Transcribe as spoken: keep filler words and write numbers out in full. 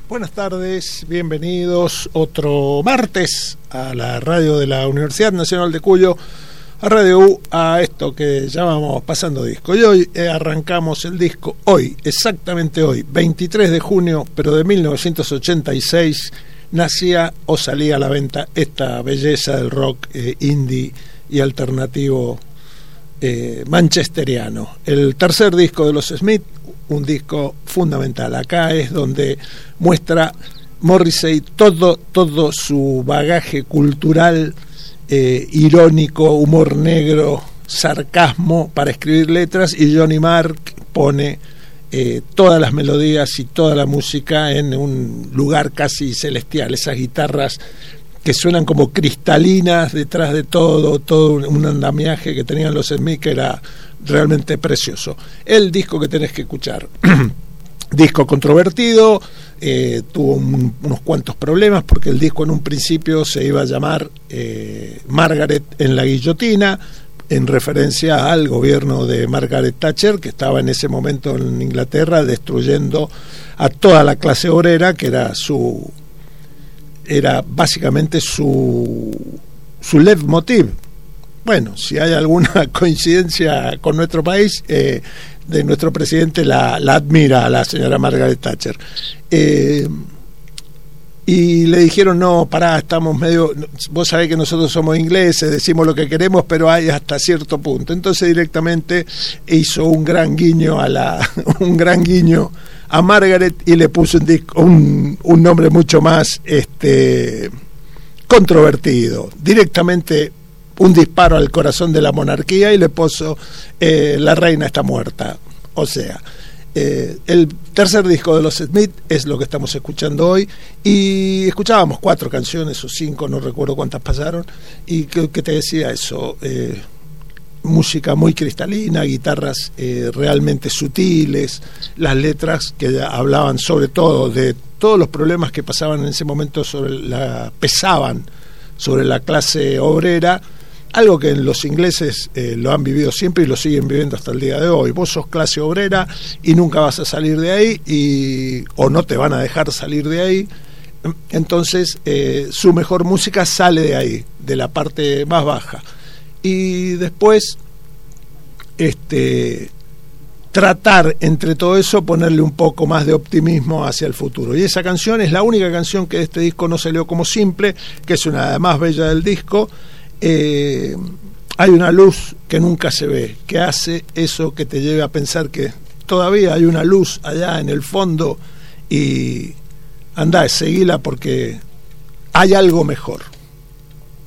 Buenas tardes, bienvenidos otro martes a la radio de la Universidad Nacional de Cuyo, a Radio U, a esto que llamamos Pasando Disco. Y hoy eh, arrancamos el disco, hoy, exactamente hoy, veintitrés de junio, pero de mil novecientos ochenta y seis, nacía o salía a la venta esta belleza del rock eh, indie y alternativo eh, manchesteriano. El tercer disco de los Smith, un disco fundamental. Acá es donde muestra Morrissey todo, todo su bagaje cultural, eh, irónico, humor negro, sarcasmo para escribir letras, y Johnny Marr pone eh, todas las melodías y toda la música en un lugar casi celestial. Esas guitarras que suenan como cristalinas detrás de todo, todo un andamiaje que tenían los Smith que era realmente precioso. El disco que tenés que escuchar, disco controvertido, eh, tuvo un, unos cuantos problemas porque el disco en un principio se iba a llamar eh, Margaret en la guillotina, en referencia al gobierno de Margaret Thatcher, que estaba en ese momento en Inglaterra destruyendo a toda la clase obrera, que era su era básicamente su su leitmotiv. Bueno, si hay alguna coincidencia con nuestro país, eh, de nuestro presidente la, la admira a la señora Margaret Thatcher. Eh, y le dijeron, no, pará, estamos medio... Vos sabés que nosotros somos ingleses, decimos lo que queremos, pero hay hasta cierto punto. Entonces directamente hizo un gran guiño a la... un gran guiño a Margaret y le puso un, disco, un, un nombre mucho más este, controvertido. Directamente... un disparo al corazón de la monarquía, y le puso eh, La reina está muerta. O sea, eh, el tercer disco de los Smith es lo que estamos escuchando hoy, y escuchábamos cuatro canciones o cinco, no recuerdo cuántas pasaron, y que, que te decía eso, eh, música muy cristalina, guitarras eh, realmente sutiles, las letras que hablaban sobre todo de todos los problemas que pasaban en ese momento, sobre la pesaban sobre la clase obrera, algo que los ingleses eh, lo han vivido siempre y lo siguen viviendo hasta el día de hoy. Vos sos clase obrera y nunca vas a salir de ahí, y o no te van a dejar salir de ahí. Entonces eh, su mejor música sale de ahí, de la parte más baja, y después este tratar entre todo eso ponerle un poco más de optimismo hacia el futuro. Y esa canción es la única canción que de este disco no salió como simple, que es una de las más bellas del disco. Eh, hay una luz que nunca se ve, que hace eso que te lleve a pensar que todavía hay una luz allá en el fondo, y andá, seguila porque hay algo mejor.